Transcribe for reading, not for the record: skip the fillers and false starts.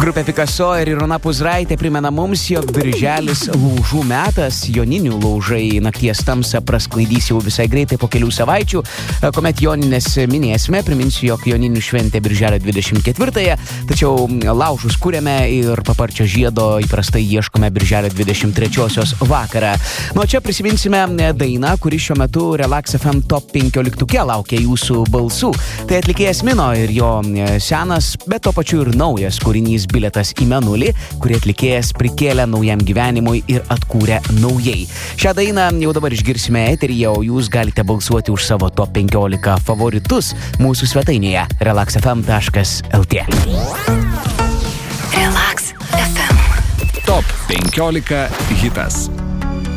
Grupė Picasso ir Irona Puzraitė primena mums, jog birželis laužų metas, joninių laužai nakties tamsą prasklaidys jau visai greitai po kelių savaičių, kuomet joninės minėsime. Priminsiu, jog joninių šventė birželio 24-ąją, tačiau laužus kūrėme ir paparčio žiedo įprastai ieškome birželio 23-osios vakarą. Nu, čia prisiminsime dainą, kuri šiuo metu Relax FM Top 15 laukia jūsų balsų. Tai atlikėjas Mino ir jo senas, bet to pačiu ir naujas kūrinys Bilietas į Mėnulį, kurį atlikėjas prikėlė naujam gyvenimui ir atkūrė naujai. Šią dainą jau dabar išgirsime eteryje, o jūs galite balsuoti už savo top 15 favoritus mūsų svetainėje relaxfm.lt. Relax FM. Top 15 hitas.